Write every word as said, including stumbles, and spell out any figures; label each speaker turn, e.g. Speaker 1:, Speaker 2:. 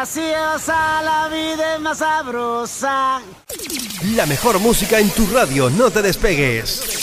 Speaker 1: graciosa, la vida es más sabrosa.
Speaker 2: La mejor música en tu radio, no te despegues.